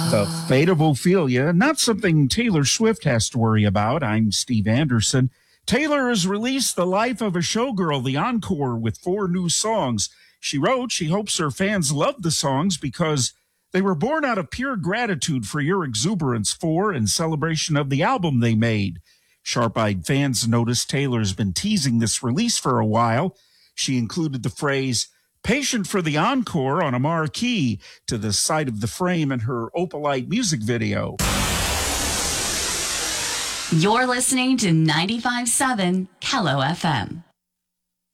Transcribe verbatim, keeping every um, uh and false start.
The Fate of Ophelia, not something Taylor Swift has to worry about. I'm Steve Anderson. Taylor has released The Life of a Showgirl, the encore, with four new songs. She wrote she hopes her fans love the songs because they were born out of pure gratitude for your exuberance for and celebration of the album they made. Sharp-eyed fans noticed Taylor's been teasing this release for a while. She included the phrase, "patient for the encore" on a marquee to the side of the frame in her Opalite music video. You're listening to ninety-five point seven Kello F M.